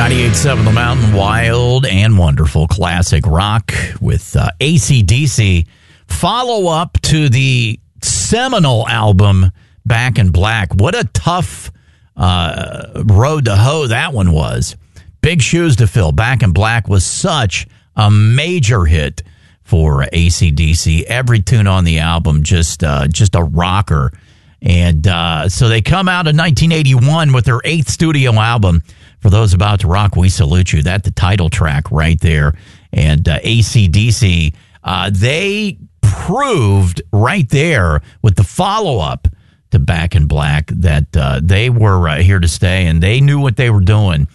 98.7 The Mountain, wild and wonderful classic rock with AC/DC. Follow-up to the seminal album, Back in Black. What a tough road to hoe that one was. Big shoes to fill. Back in Black was such a major hit for AC/DC. Every tune on the album, just a rocker. And so they come out in 1981 with their 8th studio album. For those about to rock, we salute you. That's the title track right there. And AC/DC, they proved right there with the follow-up to Back in Black that they were here to stay, and they knew what they were doing.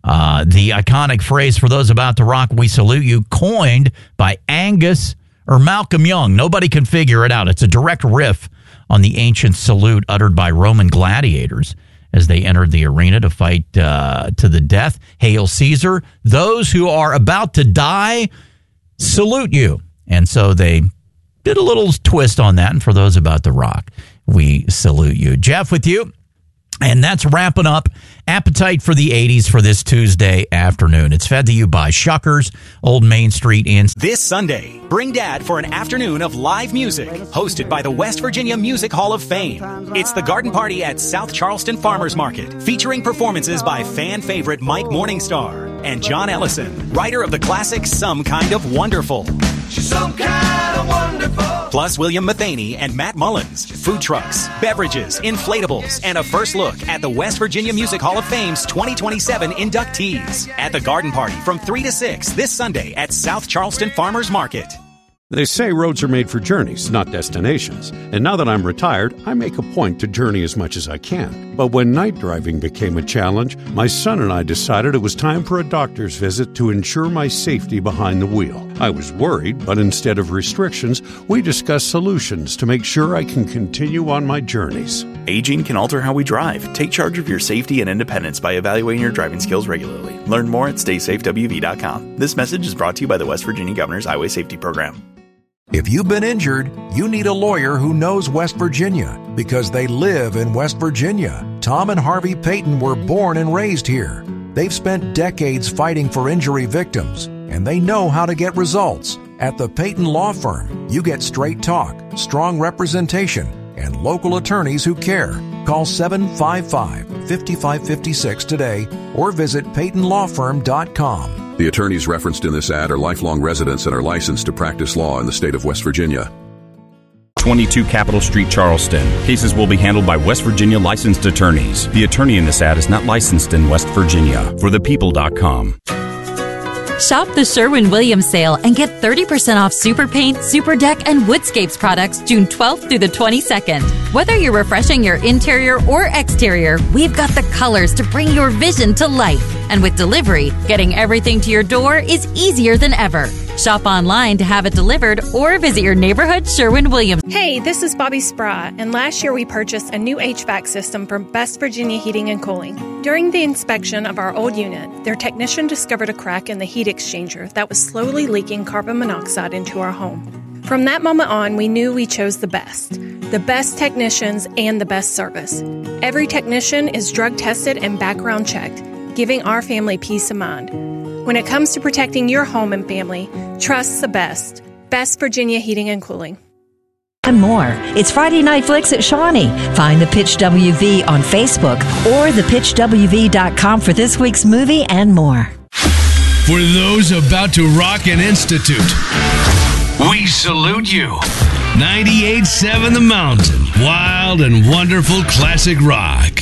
The iconic phrase, for those about to rock, we salute you, coined by Angus or Malcolm Young. Nobody can figure it out. It's a direct riff on the ancient salute uttered by Roman gladiators as they entered the arena to fight to the death. Hail Caesar. Those who are about to die, salute you. And so they did a little twist on that. And for those about to rock, we salute you. Jeff with you. And that's wrapping up Appetite for the 80s for this Tuesday afternoon. It's fed to you by Shuckers, Old Main Street Inn. This Sunday, bring Dad for an afternoon of live music, hosted by the West Virginia Music Hall of Fame. It's the Garden Party at South Charleston Farmers Market, featuring performances by fan favorite Mike Morningstar and John Ellison, writer of the classic Some Kind of Wonderful. She's some kind of wonderful. Plus William Mathaney and Matt Mullins, food trucks, beverages, inflatables, and a first look at the West Virginia Music Hall of Fame's 2027 inductees at the Garden Party from 3 to 6 this Sunday at South Charleston Farmers Market. They say roads are made for journeys, not destinations. And now that I'm retired, I make a point to journey as much as I can. But when night driving became a challenge, my son and I decided it was time for a doctor's visit to ensure my safety behind the wheel. I was worried, but instead of restrictions, we discussed solutions to make sure I can continue on my journeys. Aging can alter how we drive. Take charge of your safety and independence by evaluating your driving skills regularly. Learn more at StaySafeWV.com. This message is brought to you by the West Virginia Governor's Highway Safety Program. If you've been injured, you need a lawyer who knows West Virginia because they live in West Virginia. Tom and Harvey Payton were born and raised here. They've spent decades fighting for injury victims, and they know how to get results. At the Payton Law Firm, you get straight talk, strong representation, and local attorneys who care. Call 755-5556 today or visit PaytonLawFirm.com. The attorneys referenced in this ad are lifelong residents and are licensed to practice law in the state of West Virginia. 22 Capitol Street, Charleston. Cases will be handled by West Virginia licensed attorneys. The attorney in this ad is not licensed in West Virginia. ForThePeople.com. Shop the Sherwin-Williams sale and get 30% off Super Paint, Super Deck, and Woodscapes products June 12th through the 22nd. Whether you're refreshing your interior or exterior, we've got the colors to bring your vision to life. And with delivery, getting everything to your door is easier than ever. Shop online to have it delivered or visit your neighborhood Sherwin-Williams. Hey, this is Bobby Spry, and last year we purchased a new HVAC system from West Virginia Heating and Cooling. During the inspection of our old unit, their technician discovered a crack in the heat exchanger that was slowly leaking carbon monoxide into our home. From that moment on, we knew we chose the best technicians and the best service. Every technician is drug tested and background checked, giving our family peace of mind. When it comes to protecting your home and family, trust the best. West Virginia Heating and Cooling. And more. It's Friday Night Flicks at Shawnee. Find the Pitch WV on Facebook or thepitchwv.com for this week's movie and more. For those about to rock an institute, we salute you. 98.7 The Mountain. Wild and wonderful classic rock.